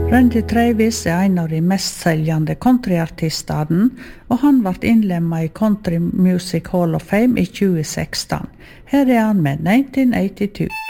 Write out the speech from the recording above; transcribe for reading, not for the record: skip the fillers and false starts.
Randy Travis en av de mest säljande countryartistene, og han ble innlemmet i Country Music Hall of Fame i 2016. Her han med 1982.